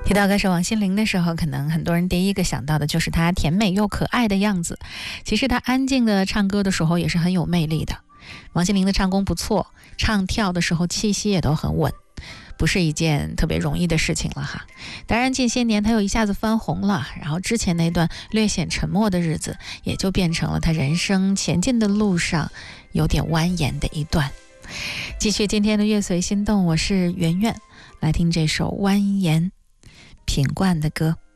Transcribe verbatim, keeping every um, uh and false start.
提到歌手王心凌的时候，可能很多人第一个想到的就是她甜美又可爱的样子。其实她安静的唱歌的时候也是很有魅力的。王心凌的唱功不错，唱跳的时候气息也都很稳，不是一件特别容易的事情了哈。当然近些年她又一下子翻红了，然后之前那段略显沉默的日子也就变成了她人生前进的路上有点蜿蜒的一段。继续今天的乐随心动，我是圆圆，来听这首蜿蜒品冠的歌。